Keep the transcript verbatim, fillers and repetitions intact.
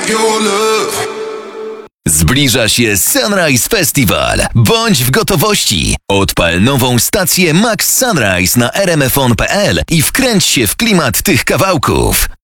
your love. Zbliża się Sunrise Festival. Bądź w gotowości. Odpal nową stację Max Sunrise na r m f on kropka p l i wkręć się w klimat tych kawałków.